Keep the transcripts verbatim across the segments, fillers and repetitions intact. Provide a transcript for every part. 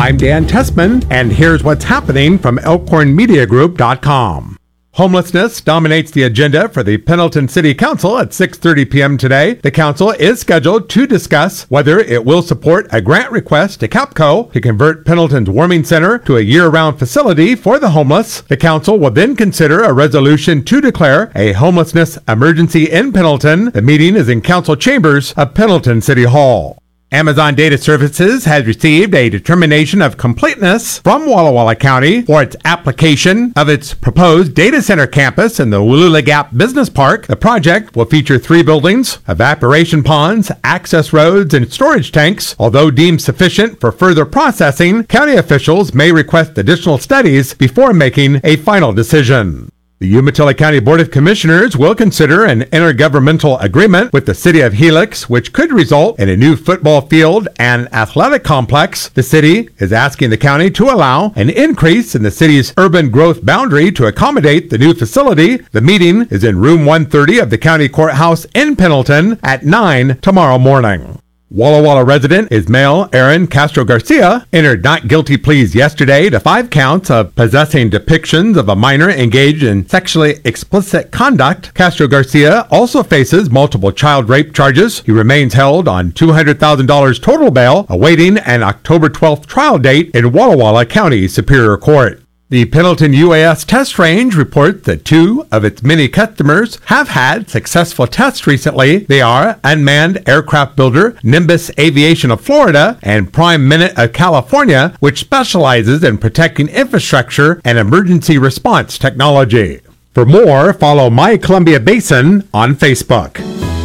I'm Dan Tessman, and here's what's happening from elkhorn media group dot com. Homelessness dominates the agenda for the Pendleton City Council at six thirty p.m. today. The council is scheduled to discuss whether it will support a grant request to Capco to convert Pendleton's warming center to a year-round facility for the homeless. The council will then consider a resolution to declare a homelessness emergency in Pendleton. The meeting is in council chambers of Pendleton City Hall. Amazon Data Services has received a determination of completeness from Walla Walla County for its application of its proposed data center campus in the Wallula Gap Business Park. The project will feature three buildings, evaporation ponds, access roads, and storage tanks. Although deemed sufficient for further processing, county officials may request additional studies before making a final decision. The Umatilla County Board of Commissioners will consider an intergovernmental agreement with the city of Helix, which could result in a new football field and athletic complex. The city is asking the county to allow an increase in the city's urban growth boundary to accommodate the new facility. The meeting is in room one thirty of the county courthouse in Pendleton at nine tomorrow morning. Walla Walla resident Ismael Aaron Castro Garcia entered not guilty pleas yesterday to five counts of possessing depictions of a minor engaged in sexually explicit conduct. Castro Garcia also faces multiple child rape charges. He remains held on two hundred thousand dollars total bail, awaiting an October twelfth trial date in Walla Walla County Superior Court. The Pendleton U A S test range reports that two of its many customers have had successful tests recently. They are unmanned aircraft builder Nimbus Aviation of Florida and Prime Minute of California, which specializes in protecting infrastructure and emergency response technology. For more, follow My Columbia Basin on Facebook.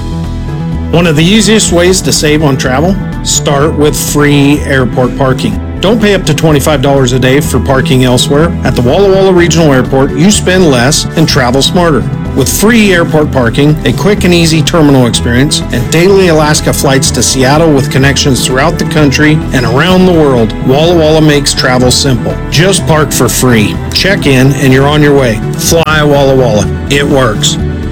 One of the easiest ways to save on travel? Start with free airport parking. Don't pay up to twenty-five dollars a day for parking elsewhere. At the Walla Walla Regional Airport, you spend less and travel smarter. With free airport parking, a quick and easy terminal experience, and daily Alaska flights to Seattle with connections throughout the country and around the world, Walla Walla makes travel simple. Just park for free. Check in and you're on your way. Fly Walla Walla. It works.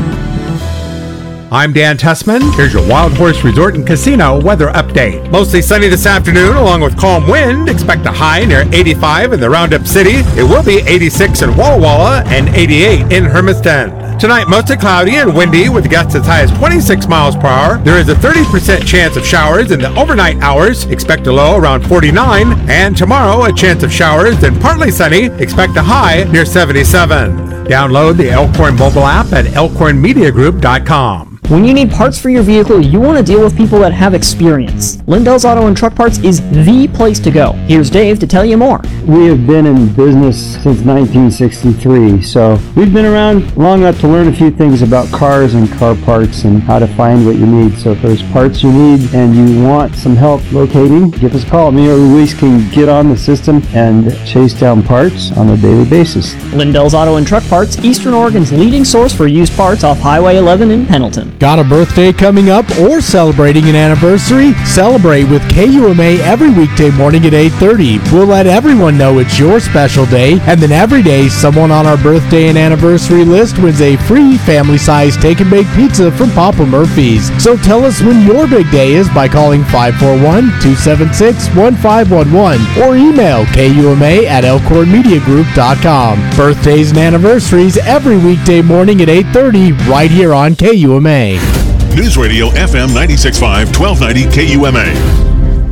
I'm Dan Tessman. Here's your Wild Horse Resort and Casino weather update. Mostly sunny this afternoon, along with calm wind. Expect a high near eighty-five in the Roundup City. It will be eighty-six in Walla Walla and eighty-eight in Hermiston. Tonight, mostly cloudy and windy with gusts as high as twenty-six miles per hour. There is a thirty percent chance of showers in the overnight hours. Expect a low around forty-nine. And tomorrow, a chance of showers, then partly sunny. Expect a high near seventy-seven. Download the Elkhorn mobile app at elkhorn media group dot com. When you need parts for your vehicle, you want to deal with people that have experience. Lindell's Auto and Truck Parts is the place to go. Here's Dave to tell you more. We have been in business since nineteen sixty-three, so we've been around long enough to learn a few things about cars and car parts and how to find what you need. So if there's parts you need and you want some help locating, give us a call. Me or Luis can get on the system and chase down parts on a daily basis. Lindell's Auto and Truck Parts, Eastern Oregon's leading source for used parts off Highway eleven in Pendleton. Got a birthday coming up or celebrating an anniversary? Celebrate with K U M A every weekday morning at eight thirty. We'll let everyone know it's your special day, and then every day someone on our birthday and anniversary list wins a free family-sized take-and-bake pizza from Papa Murphy's. So tell us when your big day is by calling five four one, two seven six, one five one one or email K U M A at elkhorn media group dot com. Birthdays and anniversaries every weekday morning at eight thirty right here on K U M A. News Radio F M ninety-six point five, twelve ninety K U M A.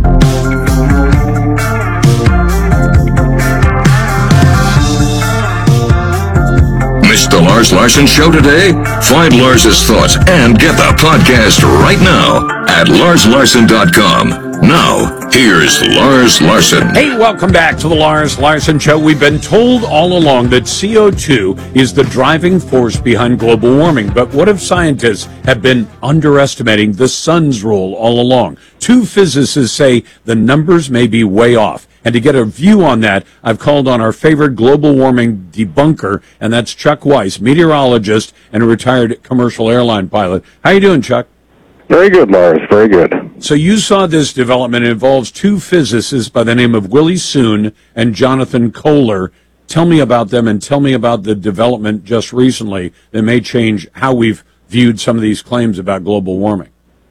Missed the Lars Larson Show today? Find Lars's thoughts and get the podcast right now at lars larson dot com. Now, here's Lars Larson. Hey, welcome back to the Lars Larson Show. We've been told all along that C O two is the driving force behind global warming. But what if scientists have been underestimating the sun's role all along? Two physicists say the numbers may be way off. And to get a view on that, I've called on our favorite global warming debunker, and that's Chuck Weiss, meteorologist and a retired commercial airline pilot. How you doing, Chuck? Very good, Lars. Very good. So you saw this development. It involves two physicists by the name of Willie Soon and Jonathan Kohler. Tell me about them and tell me about the development just recently that may change how we've viewed some of these claims about global warming.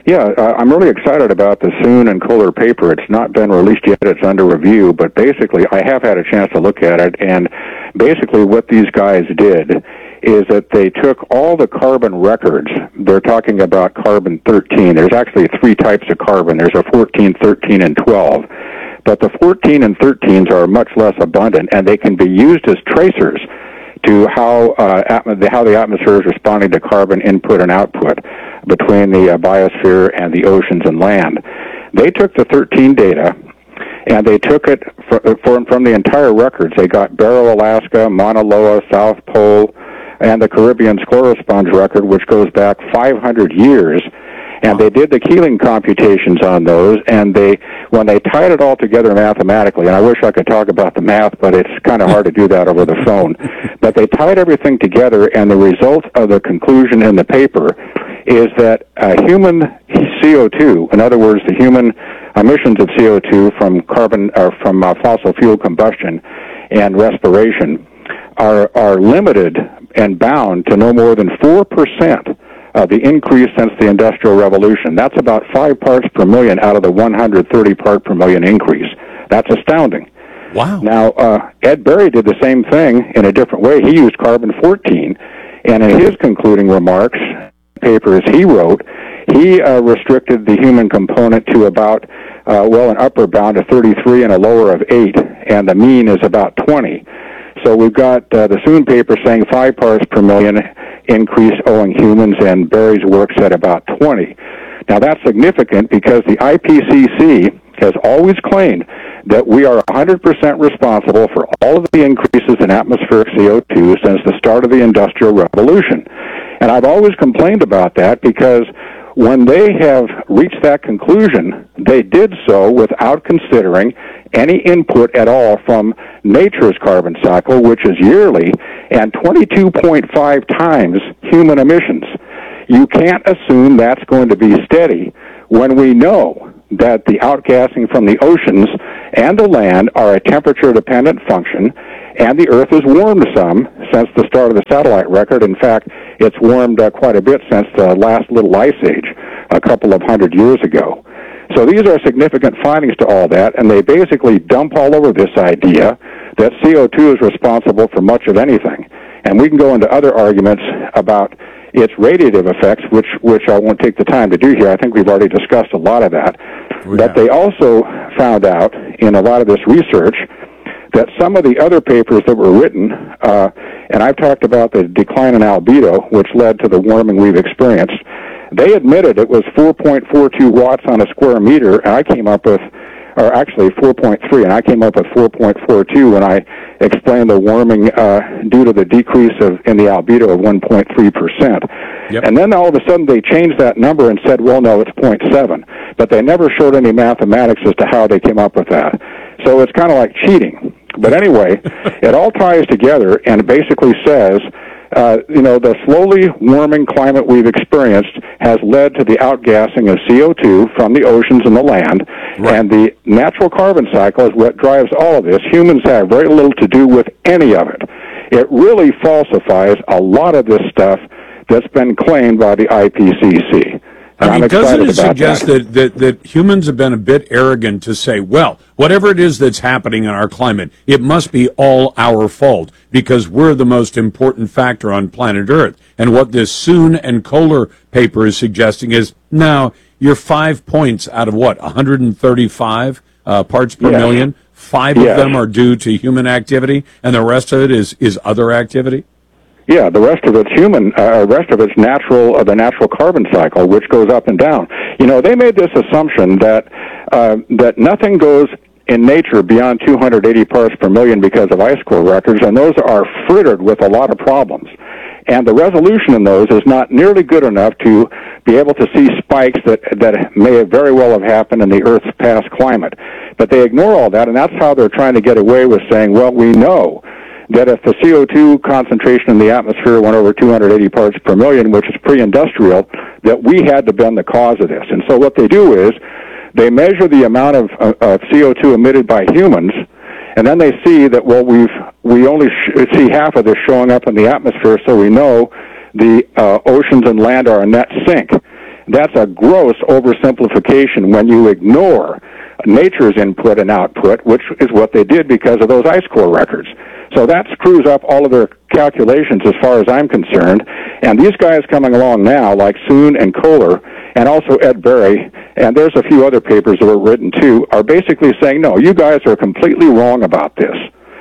Yeah, uh, I'm really excited about the Soon and Kohler paper. It's not been released yet. It's under review, but basically I have had a chance to look at it, and basically what these guys did is that they took all the carbon records. They're talking about carbon thirteen. There's actually three types of carbon. There's a fourteen, thirteen, and twelve. But the fourteen and thirteens are much less abundant, and they can be used as tracers to how uh, atm- how the atmosphere is responding to carbon input and output between the uh, biosphere and the oceans and land. They took the thirteen data, and they took it for, for, from the entire records. They got Barrow, Alaska, Mauna Loa, South Pole, and the Caribbean sclerosponge record, which goes back five hundred years. And they did the Keeling computations on those, and they, when they tied it all together mathematically, and I wish I could talk about the math, but it's kind of hard to do that over the phone, but they tied everything together, and the result of the conclusion in the paper is that uh, human C O two, in other words, the human emissions of C O two from carbon or from uh, fossil fuel combustion and respiration, are are limited and bound to no more than four percent. Uh, the increase since the Industrial Revolution. That's about five parts per million out of the one hundred thirty part per million increase. That's astounding. Wow. Now, uh, Ed Berry did the same thing in a different way. He used carbon fourteen, and in his concluding remarks, papers he wrote, he uh, restricted the human component to about, uh, well, an upper bound of thirty-three and a lower of eight, and the mean is about twenty. So we've got uh, the Soon paper saying five parts per million increase owing humans, and Berry's work said about twenty. Now that's significant because the I P C C has always claimed that we are one hundred percent responsible for all of the increases in atmospheric C O two since the start of the Industrial Revolution. And I've always complained about that because when they have reached that conclusion, they did so without considering any input at all from nature's carbon cycle, which is yearly, and twenty-two point five times human emissions. You can't assume that's going to be steady when we know that the outgassing from the oceans and the land are a temperature-dependent function, and the Earth has warmed some since the start of the satellite record. In fact, it's warmed uh, quite a bit since the last little ice age a couple of hundred years ago. So these are significant findings to all that, and they basically dump all over this idea that C O two is responsible for much of anything. And we can go into other arguments about its radiative effects, which which I won't take the time to do here. I think we've already discussed a lot of that. We but have. they also found out in a lot of this research that some of the other papers that were written, uh, and I've talked about the decline in albedo, which led to the warming we've experienced, they admitted it was four point four two watts on a square meter, and I came up with, or actually four point three, and I came up with four point four two when I explained the warming uh, due to the decrease of in the albedo of one point three percent. Yep. And then all of a sudden they changed that number and said, well, no, it's zero point seven. But they never showed any mathematics as to how they came up with that. So it's kind of like cheating. But anyway, it all ties together, and it basically says, uh, you know, the slowly warming climate we've experienced has led to the outgassing of C O two from the oceans and the land, right. And the natural carbon cycle is what drives all of this. Humans have very little to do with any of it. It really falsifies a lot of this stuff that's been claimed by the I P C C. I mean, I'm doesn't it excited about suggest that. That, that, that humans have been a bit arrogant to say, well, whatever it is that's happening in our climate, it must be all our fault because we're the most important factor on planet Earth. And what this Soon and Kohler paper is suggesting is, no, you're five points out of what, one hundred thirty-five uh, parts per Yes. million? Five Yes. of them are due to human activity, and the rest of it is, is other activity? Yeah, the rest of it's human, uh, rest of it's natural, uh, the natural carbon cycle, which goes up and down. You know, they made this assumption that, uh, that nothing goes in nature beyond two hundred eighty parts per million because of ice core records, and those are frittered with a lot of problems. And the resolution in those is not nearly good enough to be able to see spikes that, that may have very well have happened in the Earth's past climate. But they ignore all that, and that's how they're trying to get away with saying, well, we know that if the C O two concentration in the atmosphere went over two hundred eighty parts per million, which is pre-industrial, that we had to been the cause of this. And so what they do is they measure the amount of, uh, of C O two emitted by humans, and then they see that, well, we've we only sh- see half of this showing up in the atmosphere, so we know the uh, oceans and land are a net sink. That's a gross oversimplification when you ignore nature's input and output, which is what they did because of those ice core records. So that screws up all of their calculations as far as I'm concerned. And these guys coming along now, like Soon and Kohler, and also Ed Berry, and there's a few other papers that were written too, are basically saying, no, you guys are completely wrong about this.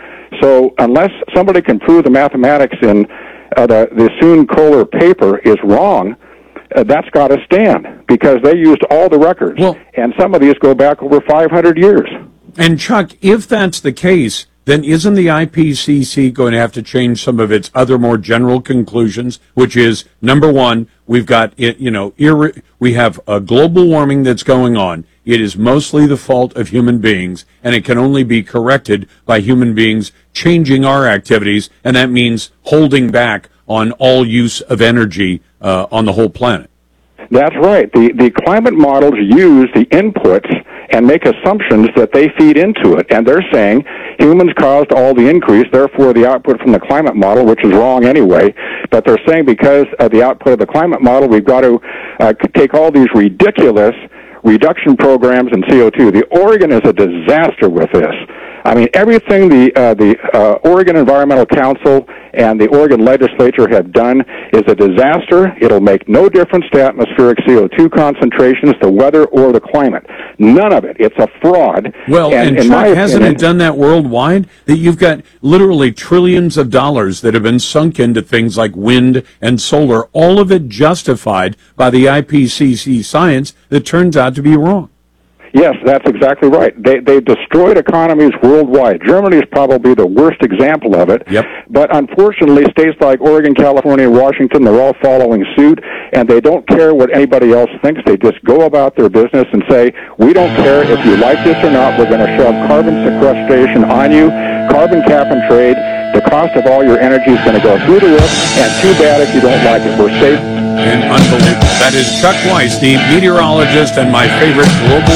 So unless somebody can prove the mathematics in uh, the, the Soon-Kohler paper is wrong, uh, that's got to stand, because they used all the records. Well, and some of these go back over five hundred years. And Chuck, if that's the case, then isn't the I P C C going to have to change some of its other more general conclusions, which is, number one, we've got, you know, irre- we have a global warming that's going on. It is mostly the fault of human beings, and it can only be corrected by human beings changing our activities, and that means holding back on all use of energy uh, on the whole planet. That's right. The, the climate models use the inputs and make assumptions that they feed into it. And they're saying humans caused all the increase, therefore the output from the climate model, which is wrong anyway. But they're saying because of the output of the climate model, we've got to uh, take all these ridiculous reduction programs in C O two. The Oregon is a disaster with this. I mean, everything the uh, the uh, Oregon Environmental Council and the Oregon legislature have done is a disaster. It'll make no difference to atmospheric C O two concentrations, the weather, or the climate. None of it. It's a fraud. Well, and, and Chuck, hasn't opinion, it done that worldwide? That you've got literally trillions of dollars that have been sunk into things like wind and solar, all of it justified by the I P C C science that turns out to be wrong. Yes, that's exactly right. They they destroyed economies worldwide. Germany is probably the worst example of it. Yep. But unfortunately, states like Oregon, California, Washington, they're all following suit, and they don't care what anybody else thinks. They just go about their business and say, we don't care if you like this or not. We're going to shove carbon sequestration on you, carbon cap and trade. The cost of all your energy is going to go through the roof, and too bad if you don't like it. We're safe. And unbelievable. That is Chuck Weiss, the meteorologist and my favorite global